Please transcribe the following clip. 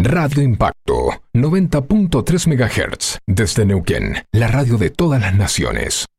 Radio Impacto, 90.3 MHz, desde Neuquén, la radio de todas las naciones.